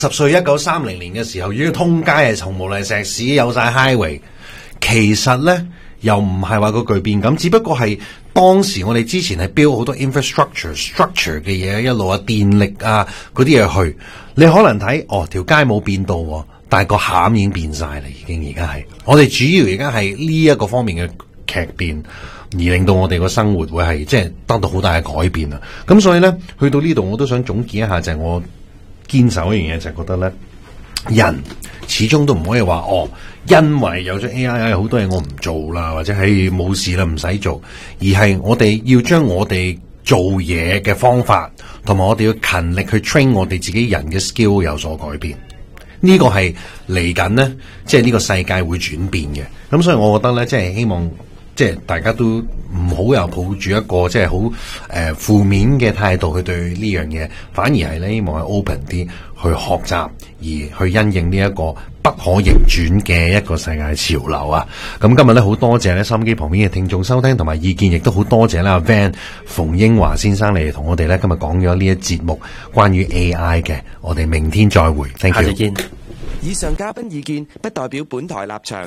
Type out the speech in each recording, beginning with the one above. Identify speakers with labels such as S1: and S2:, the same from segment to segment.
S1: 10歲1930年嘅時候，已經通街係從無論石屎有晒 highway， 其實咧又唔係話個巨變咁，只不過係當時我哋之前係 build 好多 structure 嘅嘢，一路啊電力啊嗰啲嘢去，你可能睇條街冇變到，但係個餡已經變晒啦，已經而家係我哋主要而家係呢一個方面嘅劇變，而令到我哋個生活會係即係得到好大嘅改變啊！咁所以咧，去到呢度我都想總結一下，就係我堅守一樣嘢，就係覺得咧，人始終都唔可以話因為有咗 AI 好多嘢我唔做啦，或者係冇事啦唔使做，而係我哋要將我哋做嘢嘅方法，同埋我哋要勤力去 train 我哋自己人嘅 skill 有所改變。呢個係嚟緊呢，即係呢個世界會轉變嘅。咁所以我覺得咧，即係希望即係大家都唔好又抱住一個即係好負面嘅態度去對呢樣嘢，反而係咧希望係 open 啲去學習，而去因應呢一個不可逆轉嘅一個世界潮流啊！咁今日咧好多謝咧收音機旁邊嘅聽眾收聽同埋意見，亦都好多謝啦 Van 馮英華先生嚟同我哋咧今日講咗呢一節目關於 AI 嘅，我哋明天再會 ，thank you。下次見。
S2: 以上嘉賓意見不代表本台立場。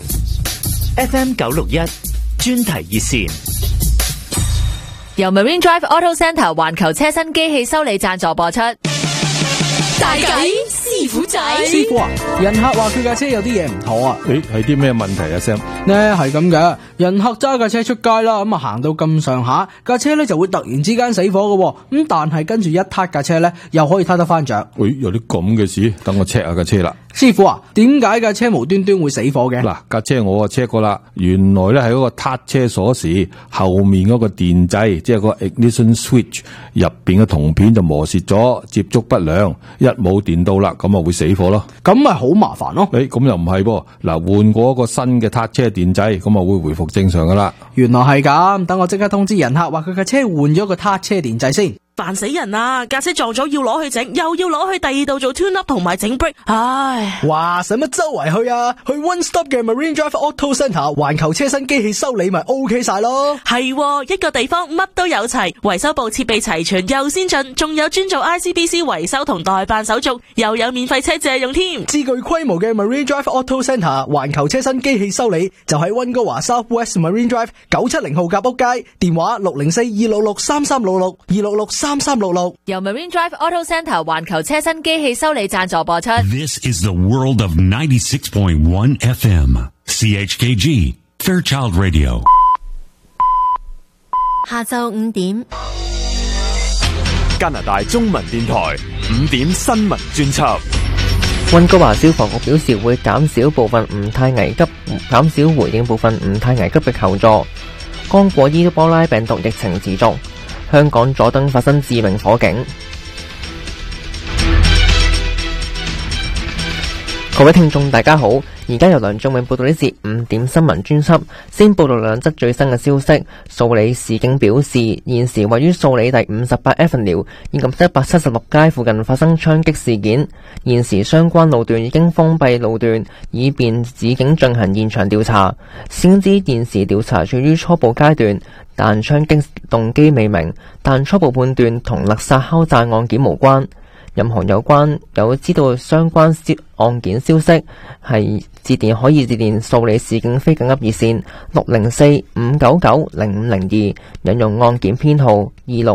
S3: FM 961專題熱線。
S4: 由 Marine Drive Auto Centre 環球車身機器修理贊助播出。大計師傅仔，
S5: 師傅啊，人客話佢架車有啲嘢唔妥啊。
S6: 係啲咩問題啊 Sam？
S5: 呢係咁嘅，人客揸架車出街啦，咁啊行到咁上下，架車咧就會突然之間死火嘅，咁但係跟住一撻架車咧又可以撻得翻着。
S6: 有啲咁嘅事，等我 check 下架車啦。
S5: 師傅啊，點解架車無端端會死火嘅？
S6: 嗱，架車我啊 check 過啦，原來咧係嗰個撻車鎖匙後面嗰個電掣，即係個 ignition switch 入邊嘅銅片就磨蝕咗，接觸不良，一冇電到啦，咁啊會死火咯。
S5: 咁咪好麻煩咯。
S6: 咁又唔係噃，嗱，換過一個新嘅撻車電掣，咁啊會回復正常噶啦。
S5: 原來係咁，等我即刻通知人客話佢架車換咗個撻車電掣先。
S7: 煩死人啊！架車撞咗要攞去整，又要攞去第二度做 tune up 同埋整 brake， 唉！
S5: 哇，使乜周圍去啊？去 One Stop 嘅 Marine Drive Auto Centre 環球車身機器修理咪 OK 晒咯。
S7: 係喎，一個地方乜都有齊，維修部設備齊全又先進，仲有專做 ICBC 維修同代辦手續，又有免費車借用添。
S5: 至具規模嘅 Marine Drive Auto Centre 環球車身機器修理就喺溫哥華 South West Marine Drive 970號夾屋街，電話604-266-3366 266-3366。
S4: 由 Marine Drive Auto Centre 環球車身機器修理贊助播出。
S8: This is the world of 96.1 FM CHKG Fairchild Radio。
S4: 下晝5點，
S9: 加拿大中文電台5點新聞專輯。
S10: 溫哥華消防局表示會減少部分唔太危急，減少回應部分唔太危急嘅求助。剛果伊波拉病毒疫情持續。香港佐敦發生致命火警。各位聽眾大家好，而家由梁仲永報道呢節5點新聞專輯。先報道兩則最新嘅消息。素里市警表示，現時位於素里第58 Avenue 以及176街附近發生槍擊事件，現時相關路段已經封閉路段，以便市警進行現場調查。先知現時調查處於初步階段，但槍擊動機未明，但初步判斷同勒薩敲詐案件無關。任何有知道相關案件消息，係可以致電素里市警非緊急熱線604-599-0502，引用案件編號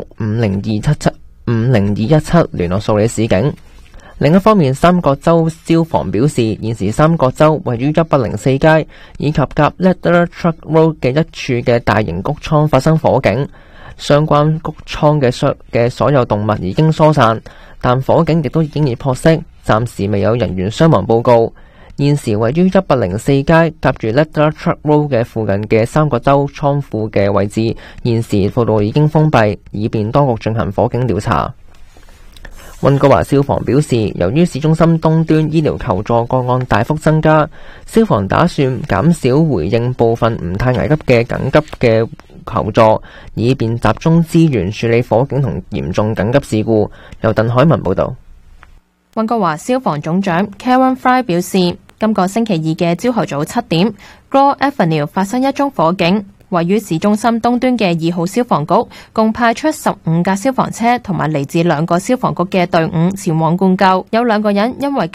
S10: 265027750217聯絡素里市警。另一方面，三角洲消防表示，現時三角洲位於104街以及夾 Ladder Truck Road 嘅一處嘅大型谷倉發生火警，相關谷倉嘅所有動物已經疏散，但火警亦都已經已撲熄，暫時未有人員傷亡報告。現時位於104街夾住 Ladder Truck Road 嘅附近嘅三角洲倉庫嘅位置，現時道路已經封閉，以便當局進行火警調查。溫哥華消防表示，由於市中心東端醫療求助個案大幅增加，消防打算減少回應部分唔太危急嘅緊急嘅求助，以便集中資源處理火警同嚴重緊急事故。由鄧海文報道。
S11: 溫哥華消防總長 Karen Fry 表示，今個星期二嘅朝頭早7點 Gore Avenue 發生一宗火警。位於市中心東端嘅2號消防局共派出15架消防車同埋嚟自2個消防局嘅隊伍前往灌救，有2個人因為